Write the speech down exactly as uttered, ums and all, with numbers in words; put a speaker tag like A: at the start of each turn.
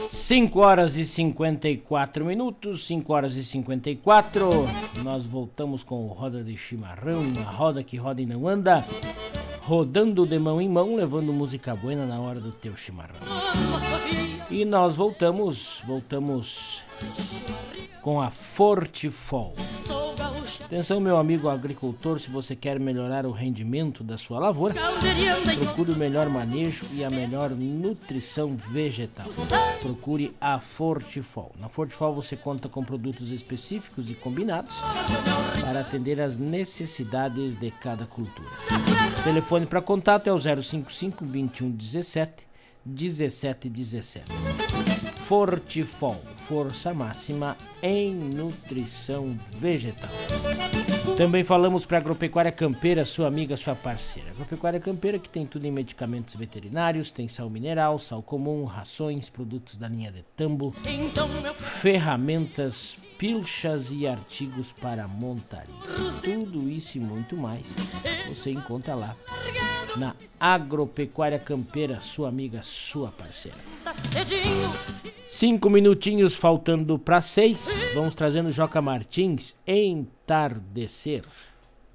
A: cinco horas e cinquenta e quatro minutos, cinco horas e cinquenta e quatro. Nós voltamos com o Roda de Chimarrão, uma roda que roda e não anda, rodando de mão em mão, levando música buena na hora do teu chimarrão. E nós voltamos, voltamos com a Fortifol. Atenção, meu amigo agricultor, se você quer melhorar o rendimento da sua lavoura, procure o melhor manejo e a melhor nutrição vegetal. Procure a Fortifol. Na Fortifol você conta com produtos específicos e combinados para atender às necessidades de cada cultura. O telefone para contato é o zero cinco cinco, vinte e um, dezessete, dezessete dezessete. Fortifol, força máxima em nutrição vegetal. Também falamos para a Agropecuária Campeira, sua amiga, sua parceira. Agropecuária Campeira, que tem tudo em medicamentos veterinários, tem sal mineral, sal comum, rações, produtos da linha de tambo, ferramentas, pilchas e artigos para montaria. Tudo isso e muito mais você encontra lá na Agropecuária Campeira, sua amiga, sua parceira. Cinco minutinhos faltando para seis, vamos trazendo Joca Martins, Entardecer.